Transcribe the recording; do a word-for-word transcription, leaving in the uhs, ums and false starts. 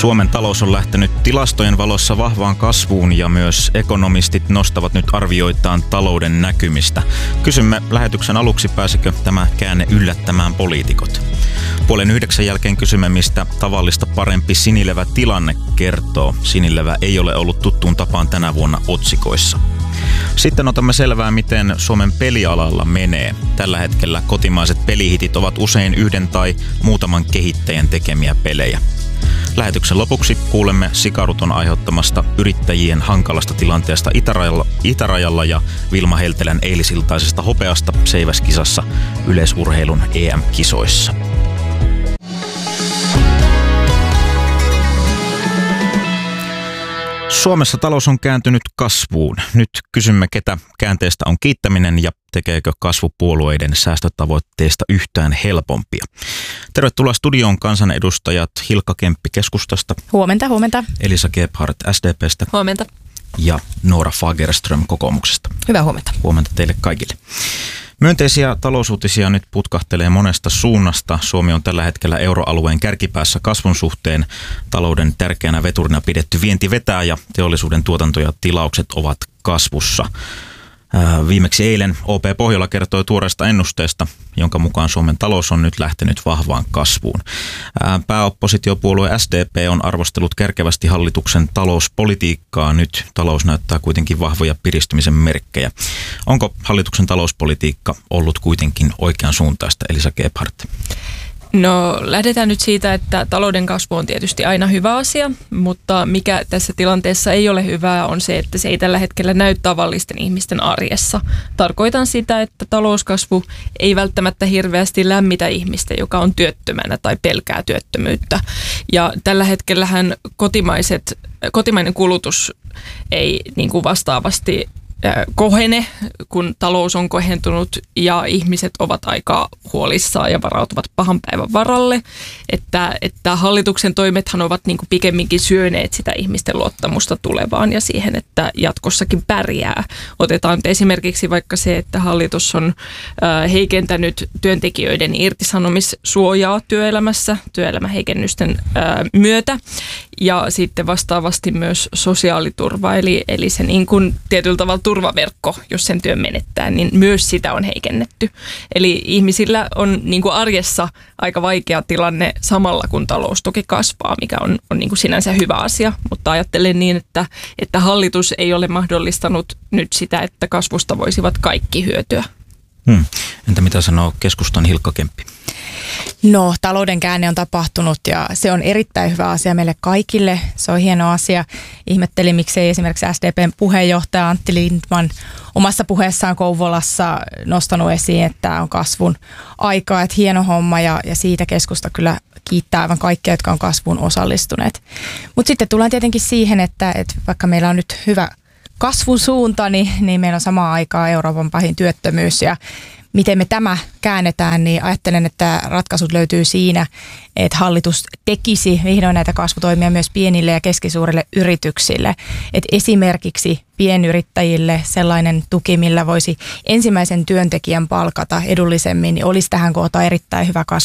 Suomen talous on lähtenyt tilastojen valossa vahvaan kasvuun ja myös ekonomistit nostavat nyt arvioitaan talouden näkymistä. Kysymme lähetyksen aluksi, pääsikö tämä käänne yllättämään poliitikot. Puolen yhdeksän jälkeen kysymme, mistä tavallista parempi sinilevä tilanne kertoo. Sinilevä ei ole ollut tuttuun tapaan tänä vuonna otsikoissa. Sitten otamme selvää, miten Suomen pelialalla menee. Tällä hetkellä kotimaiset pelihitit ovat usein yhden tai muutaman kehittäjän tekemiä pelejä. Lähetyksen lopuksi kuulemme Sikaruton aiheuttamasta yrittäjien hankalasta tilanteesta itärajalla, itärajalla ja Vilma Heltelän eilisiltaisesta hopeasta seiväskisassa yleisurheilun E M-kisoissa. Suomessa talous on kääntynyt kasvuun. Nyt kysymme, ketä käänteestä on kiittäminen ja tekeekö kasvupuolueiden säästötavoitteista yhtään helpompia. Tervetuloa studioon kansanedustajat Hilkka Kemppi keskustasta. Huomenta, huomenta. Elisa Gebhardt S D P:stä. Huomenta. Ja Noora Fagerström kokoomuksesta. Hyvää huomenta. Huomenta teille kaikille. Myönteisiä talousuutisia nyt putkahtelee monesta suunnasta. Suomi on tällä hetkellä euroalueen kärkipäässä kasvun suhteen. Talouden tärkeänä veturina pidetty vienti vetää ja teollisuuden tuotanto ja tilaukset ovat kasvussa. Viimeksi eilen O P Pohjola kertoi tuoreesta ennusteesta, jonka mukaan Suomen talous on nyt lähtenyt vahvaan kasvuun. Pääoppositiopuolue S D P on arvostellut kärkevästi hallituksen talouspolitiikkaa. Nyt talous näyttää kuitenkin vahvoja piristymisen merkkejä. Onko hallituksen talouspolitiikka ollut kuitenkin oikean suuntaista, Elisa Gebhardt? No lähdetään nyt siitä, että talouden kasvu on tietysti aina hyvä asia, mutta mikä tässä tilanteessa ei ole hyvää on se, että se ei tällä hetkellä näy tavallisten ihmisten arjessa. Tarkoitan sitä, että talouskasvu ei välttämättä hirveästi lämmitä ihmistä, joka on työttömänä tai pelkää työttömyyttä. Ja tällä hetkellähän kotimaiset, kotimainen kulutus ei niin kuin vastaavasti kohene, kun talous on kohentunut ja ihmiset ovat aika huolissaan ja varautuvat pahan päivän varalle. Että, että hallituksen toimethan ovat niin kuin pikemminkin syöneet sitä ihmisten luottamusta tulevaan ja siihen, että jatkossakin pärjää. Otetaan nyt esimerkiksi vaikka se, että hallitus on äh, heikentänyt työntekijöiden irtisanomissuojaa työelämässä työelämäheikennysten äh, myötä ja sitten vastaavasti myös sosiaaliturva, eli, eli se niin kuin tietyllä tavalla turvaverkko, jos sen työn menettää, niin myös sitä on heikennetty. Eli ihmisillä on niin kuin arjessa aika vaikea tilanne samalla, kun talous toki kasvaa, mikä on, on niin kuin sinänsä hyvä asia. Mutta ajattelen niin, että, että hallitus ei ole mahdollistanut nyt sitä, että kasvusta voisivat kaikki hyötyä. Hmm. Entä mitä sanoo keskustan Hilkka Kemppi? No, talouden käänne on tapahtunut ja se on erittäin hyvä asia meille kaikille. Se on hieno asia. Ihmettelin, miksei esimerkiksi S D P:n puheenjohtaja Antti Lindtman omassa puheessaan Kouvolassa nostanut esiin, että tämä on kasvun aikaa, että hieno homma ja, ja siitä keskusta kyllä kiittää aivan kaikkia, jotka on kasvuun osallistuneet. Mutta sitten tullaan tietenkin siihen, että, että vaikka meillä on nyt hyvä kasvun suunta, niin, niin meillä on samaan aikaan Euroopan pahin työttömyys ja miten me tämä käännetään, niin ajattelen, että ratkaisut löytyy siinä, että hallitus tekisi vihdoin näitä kasvutoimia myös pienille ja keskisuurille yrityksille. Että esimerkiksi pienyrittäjille sellainen tuki, millä voisi ensimmäisen työntekijän palkata edullisemmin, niin olisi tähän kohtaan erittäin hyvä